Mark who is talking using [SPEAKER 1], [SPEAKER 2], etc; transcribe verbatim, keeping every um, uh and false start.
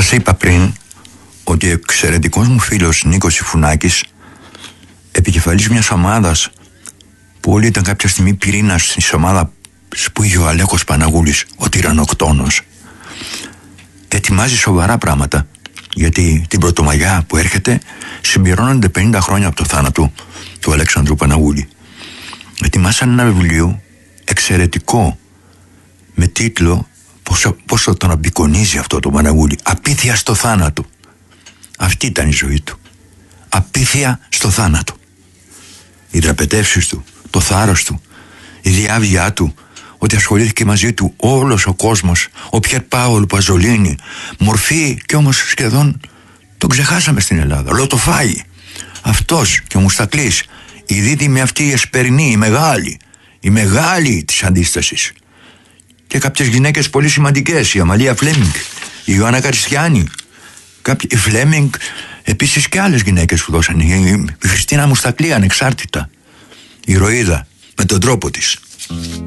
[SPEAKER 1] Σας είπα πριν ότι ο εξαιρετικός μου φίλος Νίκος Ιφουνάκης, επικεφαλής μιας ομάδας που όλοι ήταν κάποια στιγμή πυρήνας στην ομάδα που είχε ο Αλέκος Παναγούλης, ο τυρανοκτόνος, ετοιμάζει σοβαρά πράγματα, γιατί την Πρωτομαγιά που έρχεται συμπληρώνονται πενήντα χρόνια από το θάνατο του Αλέξανδρου Παναγούλη. Ετοιμάσαν ένα βιβλίο εξαιρετικό με τίτλο πόσο, πόσο τον απεικονίζει αυτό το Παναγούλη, «Απίθεια στο θάνατο». Αυτή ήταν η ζωή του, απίθεια στο θάνατο. Οι δραπετεύσεις του, το θάρρος του, η διάβγειά του, ότι ασχολήθηκε μαζί του όλος ο κόσμος, ο Πιερ Πάολο Παζολίνη, μορφή και όμως σχεδόν τον ξεχάσαμε στην Ελλάδα, Λοτοφάγη. Αυτός και ο Μουστακλής, η δίδυμη αυτή η εσπερινή, η μεγάλη, η μεγάλη της αντίστασης. Και κάποιες γυναίκες πολύ σημαντικές, η Αμαλία Φλέμινγκ, η Ιωάννα Καριστιάνη, κάποιοι, η Φλέμινγκ, επίσης και άλλες γυναίκες που δώσαν, η Χριστίνα Μουστακλή ανεξάρτητα, η Ροΐδα με τον τρόπο της.